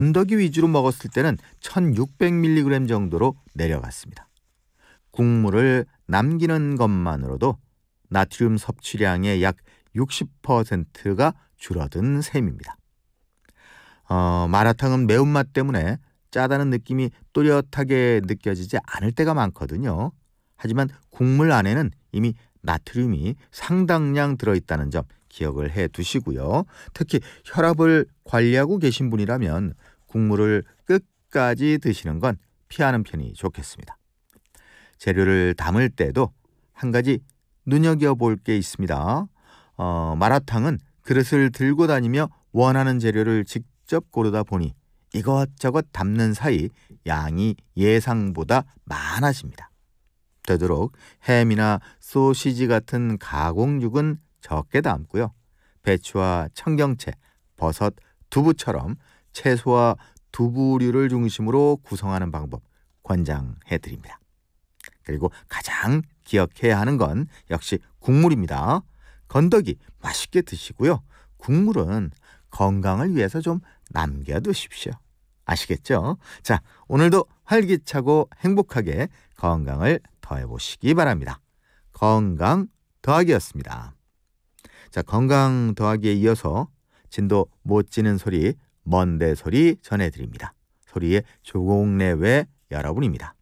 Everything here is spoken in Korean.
건더기 위주로 먹었을 때는 1600mg 정도로 내려갔습니다. 국물을 남기는 것만으로도 나트륨 섭취량의 약 60%가 줄어든 셈입니다. 마라탕은 매운맛 때문에 짜다는 느낌이 또렷하게 느껴지지 않을 때가 많거든요. 하지만 국물 안에는 이미 나트륨이 상당량 들어있다는 점 기억을 해 두시고요. 특히 혈압을 관리하고 계신 분이라면 국물을 끝까지 드시는 건 피하는 편이 좋겠습니다. 재료를 담을 때도 한 가지 눈여겨볼 게 있습니다. 마라탕은 그릇을 들고 다니며 원하는 재료를 직접 고르다 보니 이것저것 담는 사이 양이 예상보다 많아집니다. 되도록 햄이나 소시지 같은 가공육은 적게 담고요. 배추와 청경채, 버섯, 두부처럼 채소와 두부류를 중심으로 구성하는 방법 권장해드립니다. 그리고 가장 기억해야 하는 건 역시 국물입니다. 건더기 맛있게 드시고요. 국물은 건강을 위해서 좀 남겨두십시오. 아시겠죠? 자, 오늘도 활기차고 행복하게 건강을 더해보시기 바랍니다. 건강 더하기였습니다. 자, 건강 더하기에 이어서 진도 못 지는 소리, 먼데 소리 전해드립니다. 소리의 조공래외 여러분입니다.